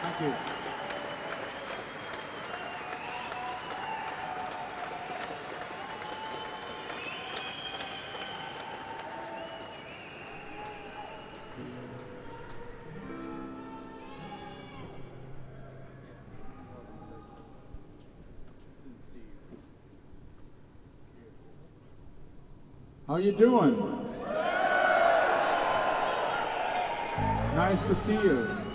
Thank you. How you doing? Nice to see you.